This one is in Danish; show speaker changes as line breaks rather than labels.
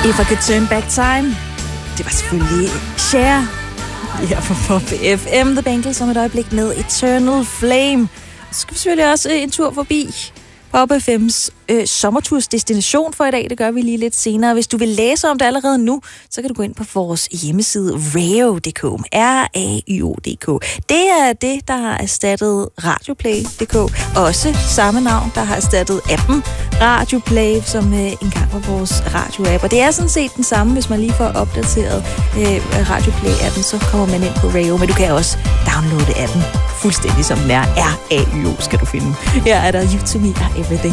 If I Could Turn Back Time. Det var selvfølgelig Cher. Her på Pop FM. The Bangles om et øjeblik med Eternal Flame. Så skal vi selvfølgelig også en tur forbi Pop FM's sommertursdestination for i dag. Det gør vi lige lidt senere. Hvis du vil læse om det allerede nu, så kan du gå ind på vores hjemmeside rayo.dk. R-A-Y-O.dk. Det er det, der har erstattet radioplay.dk. Også samme navn, der har erstattet appen Radioplay, som engang var vores radioapp. Og det er sådan set den samme, hvis man lige får opdateret Radioplay-appen, så kommer man ind på Rayo. Men du kan også downloade appen fuldstændig som den er. R-A-Y-O skal du finde. Her er der You To Me Are Everything.